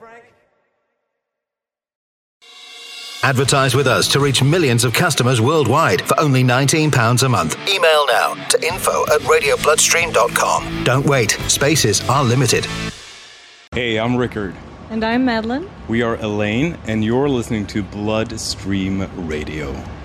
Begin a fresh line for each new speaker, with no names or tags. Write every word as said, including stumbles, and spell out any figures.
Advertise with us to reach millions of customers worldwide for only nineteen pounds a month. Email now to info at radio bloodstream dot com. Don't wait. Spaces are limited.
Hey, I'm Rickard.
And I'm Madeline.
We are Elaine, and you're listening to Bloodstream Radio.